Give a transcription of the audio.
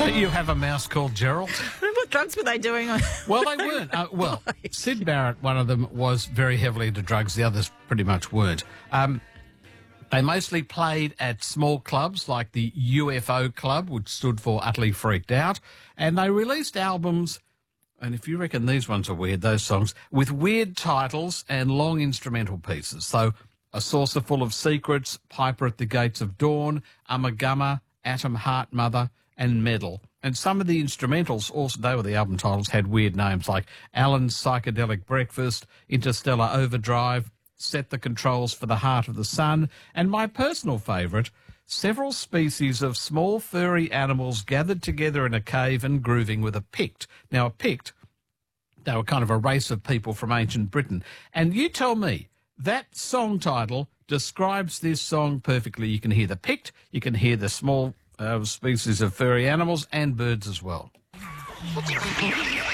You have a mouse called Gerald? What drugs were they doing? Well, they weren't. Sid Barrett, one of them, was very heavily into drugs. The others pretty much weren't. They mostly played at small clubs like the UFO Club, which stood for Utterly Freaked Out, and they released albums, and if you reckon these ones are weird, those songs, with weird titles and long instrumental pieces. So, A Saucer Full of Secrets, Piper at the Gates of Dawn, Ummagumma, Atom Heart Mother, and Medal. And some of the instrumentals, also, they were the album titles, had weird names like Alan's Psychedelic Breakfast, Interstellar Overdrive, Set the Controls for the Heart of the Sun, and my personal favourite, several species of small furry animals gathered together in a cave and grooving with a Pict. Now, a Pict, they were kind of a race of people from ancient Britain. And you tell me, that song title describes this song perfectly. You can hear the Pict, you can hear the small species of furry animals and birds as well.